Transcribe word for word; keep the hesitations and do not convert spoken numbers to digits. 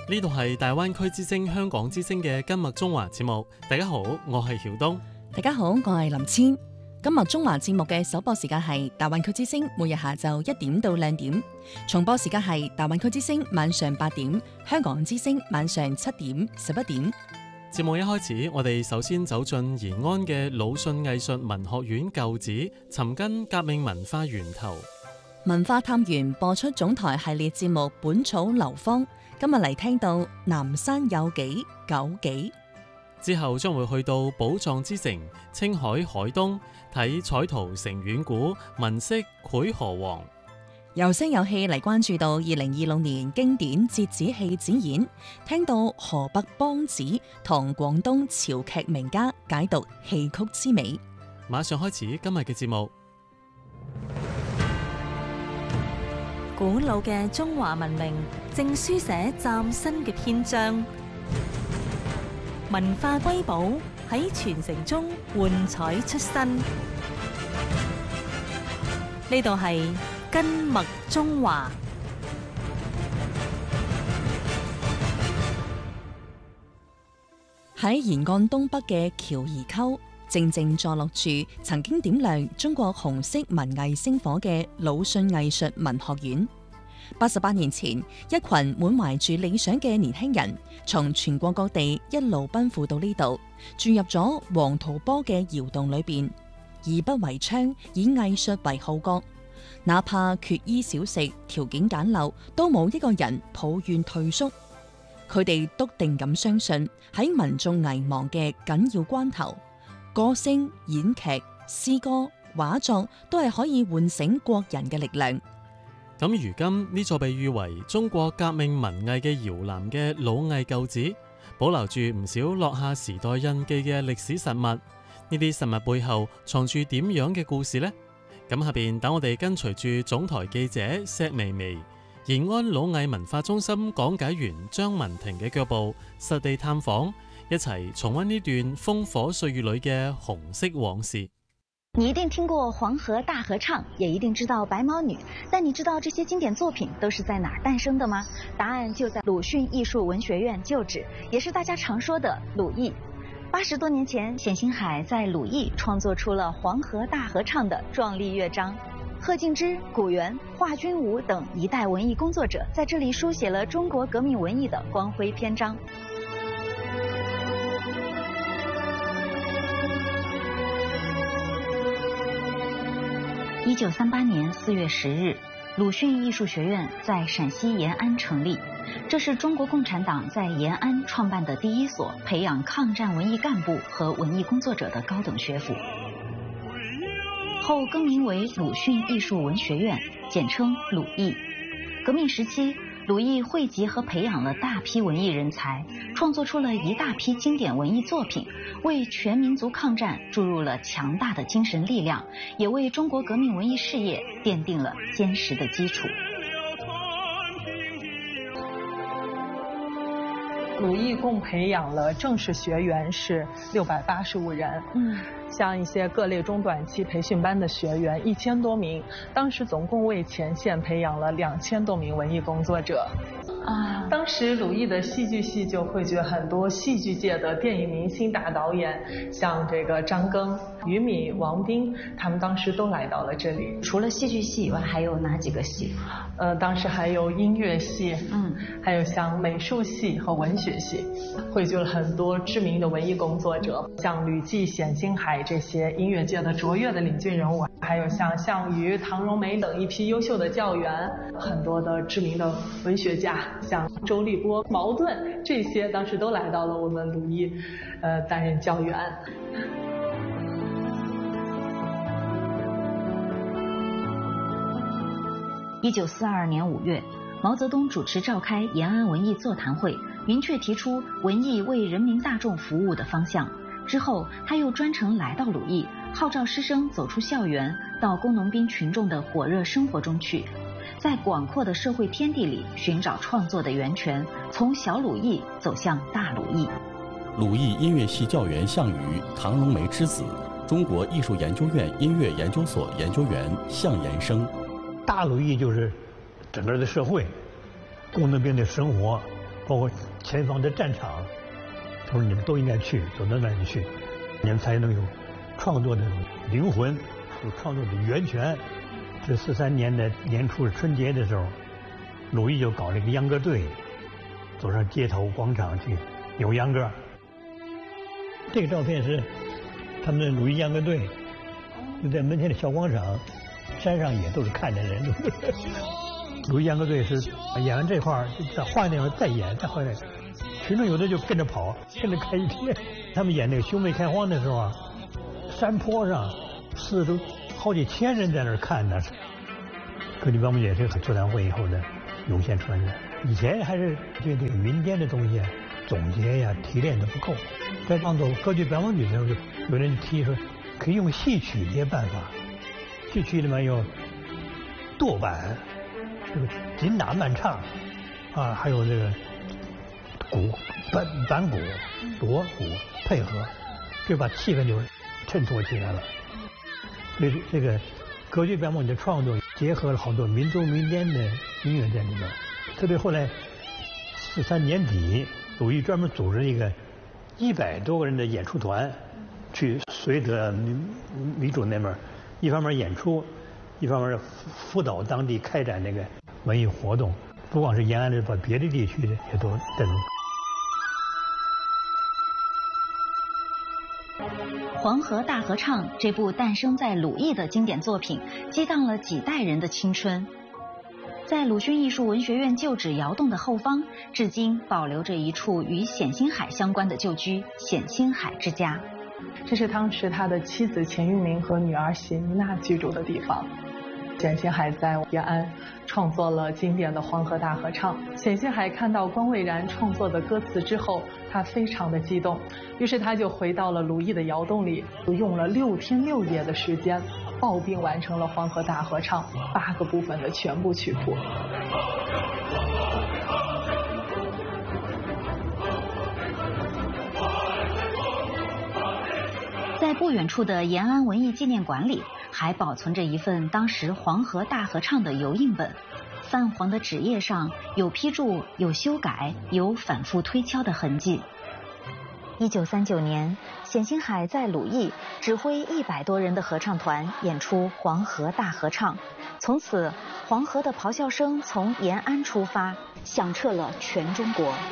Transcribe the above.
呢度係大灣區之聲香港之聲嘅今日中華節目。大家好，我係曉東。 大家好，我係林千。今日中華節目嘅首播時間係大灣區之聲，每日下晝一點到兩點；重播時間係大灣區之聲晚上八點，香港之聲晚上七點、十一點。 節目一開始，我哋首先走進延安嘅魯迅藝術文學院舊址，尋根革命文化源頭。 文化探源播出總台系列節目《本草流芳》，今日嚟聽到南山有幾枸杞。 之後將會去到寶藏之城青海海東睇彩陶城遠古文式繪河王。 有聲有氣嚟關注到二零二六年經典折子戲展演，聽到河北梆子同廣東潮劇名家解讀戲曲之美。 馬上開始今日嘅節目。 古老嘅中華文明正書寫嶄新嘅篇章，文化瑰寶喺傳承中幻彩出新。呢度係根脈中華。 喺沿岸東北嘅喬兒溝，靜靜坐落住曾經點亮中國紅色文藝星火嘅魯迅藝術文學院。八十八年前，一群滿懷住理想嘅年輕人，從全國各地一路奔赴到呢度，轉入咗黃土坡嘅窑洞裏邊，以筆為槍，以藝術為號角。哪怕缺衣少食，條件簡陋，都冇一個人抱怨退縮。佢哋篤定咁相信，喺民眾危亡嘅緊要關頭，歌聲、演劇、詩歌、畫作都係可以喚醒國人嘅力量。 咁如今呢座被譽為中國革命文藝嘅搖籃嘅老藝舊址，保留住唔少落下時代印記嘅歷史實物。呢啲實物背後藏住點樣嘅故事呢？咁下邊等我哋跟隨住總台記者石薇薇、延安老藝文化中心講解員張文婷嘅腳步，實地探訪，一齊重溫呢段烽火歲月裏嘅紅色往事。 你一定聽過黃河大合唱，也一定知道白毛女，但你知道這些經典作品都是在哪兒誕生的嗎？答案就在魯迅藝術文學院舊址，也是大家常說的魯藝。八十多年前，冼星海在魯藝創作出了黃河大合唱的壯麗樂章。賀敬之、古元、華君武等一代文藝工作者在這裡書寫了中國革命文藝的光輝篇章。一九三八年四月十日，魯迅藝術學院在陝西延安成立。這是中國共產黨在延安創辦的第一所培養抗戰文藝幹部和文藝工作者的高等學府，後更名為魯迅藝術文學院，簡稱魯藝。革命時期，魯藝匯集和培養了大批文藝人才，創作出了一大批經典文藝作品，為全民族抗戰注入了強大的精神力量，也為中國革命文藝事業奠定了堅實的基礎。 魯藝共培養了正式學員是六百八十五人，嗯，像一些各類中短期培訓班的學員一千多名，當時總共為前線培養了兩千多名文藝工作者。啊，當時魯藝的戲劇系就匯聚很多戲劇界的電影明星大導演，像這個張庚、俞敏、王斌，他們當時都來到了這裡。 除了戲劇系以外，還有哪幾個系？ 呃，當時還有音樂系，嗯，還有像美術系和文學系，匯聚了很多知名的文藝工作者，像呂季、冼星海這些音樂界的卓越的領軍人物，還有像項羽、唐榮梅等一批優秀的教員，很多的知名的文學家，像周立波、茅盾，這些當時都來到了我們魯藝，呃，擔任教員。 一九四二年五月，毛澤東主持召開延安文藝座談會，明確提出文藝為人民大眾服務的方向。之後，他又專程來到魯藝，號召師生走出校園，到工農兵群眾的火熱生活中去，在廣闊的社會天地裡尋找創作的源泉，從小魯藝走向大魯藝。 魯藝音樂系教員項羽、唐榮梅之子，中國藝術研究院音樂研究所研究員項延生。 大魯藝就是整個的社會，工農兵的生活， 包括前方的战场，他说你们都应该去，走到那里去，你们才能有创作的灵魂，有创作的源泉。这四三年的年初春节的时候，鲁豫就搞了一个秧歌队，走上街头广场去扭秧歌。这个照片是他们的鲁豫秧歌队，就在门前的小广场，山上也都是看的人。鲁豫秧歌队是演完这块儿，再换那块再演，再换那，群众有的就跟着跑，跟着看一天。他们演那个兄妹开荒的时候啊，山坡上四周好几千人在那儿看呢。歌剧帮帮也是座谈会以后的涌现出来的。以前还是对这个民间的东西啊总结呀、提炼的不够，在创作歌剧帮帮剧的时候，就有人提说可以用戏曲这些办法，戏曲里面有舵板。这个紧打慢唱，啊，还有这个鼓、板板鼓、锣鼓配合，就把气氛就衬托起来了。所以这个歌剧帮帮的创作结合了好多民族民间的音乐在里面。特别后来四三年底，鲁豫专门组织一个一百多个人的演出团，去绥德米主那边，一方面演出，一方面辅导当地开展那个文艺活动，不光是延安的，把别的地区的也都带动。 《黄河大合唱》这部诞生在鲁艺的经典作品，激荡了几代人的青春。在鲁迅艺术文学院旧址窑洞的后方，至今保留着一处与冼星海相关的旧居——冼星海之家。 这是当时他的妻子钱玉明和女儿席妮娜居住的地方。冼星海在延安创作了经典的《黄河大合唱》。冼星海看到关蔚然创作的歌词之后，他非常的激动，于是他就回到了鲁艺的窑洞里，用了六天六夜的时间，抱病完成了《黄河大合唱》八个部分的全部曲谱。 在不远处的延安文艺纪念馆里，还保存着一份当时《黄河大合唱》的油印本。泛黄的纸页上有批注，有修改，有反复推敲的痕迹。一九三九年，冼星海在鲁艺指挥一百多人的合唱团演出《黄河大合唱》，从此黄河的咆哮声从延安出发，响彻了全中国。